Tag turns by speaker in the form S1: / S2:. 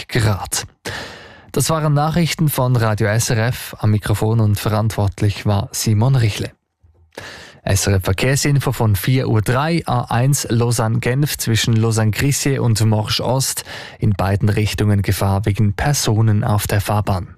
S1: Grad. Das waren Nachrichten von Radio SRF. Am Mikrofon und verantwortlich war Simon Richle. SRF Verkehrsinfo von 4.03 Uhr, A1 Lausanne-Genf zwischen Lausanne-Crissier und Morges Ost. In beiden Richtungen Gefahr wegen Personen auf der Fahrbahn.